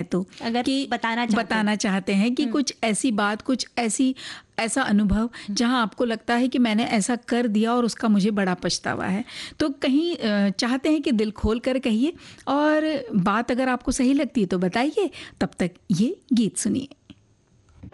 तो अगर कि बताना चाहते हैं कि कुछ ऐसी बात, कुछ ऐसा अनुभव जहां आपको लगता है कि मैंने ऐसा कर दिया और उसका मुझे बड़ा पछतावा है, तो कहीं चाहते हैं कि दिल खोल कर कहिए और बात अगर आपको सही लगती है तो बताइए। तब तक ये गीत सुनिए।